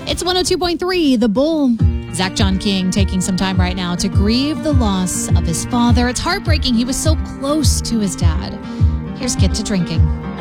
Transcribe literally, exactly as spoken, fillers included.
It's one oh two point three, The Bull. Zach John King taking some time right now to grieve the loss of his father. It's heartbreaking. He was so close to his dad. Here's Get to Drinking.